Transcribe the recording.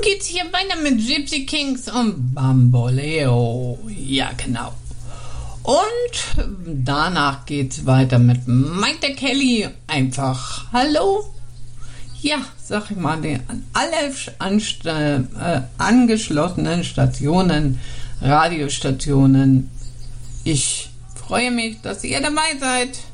geht's hier weiter mit Gypsy Kings und Bamboleo. Ja, genau. Und danach geht's weiter mit Mike Kelly. Einfach Hallo. Ja, sag ich mal, an alle angeschlossenen Stationen, Radiostationen. Ich freue mich, dass ihr dabei seid.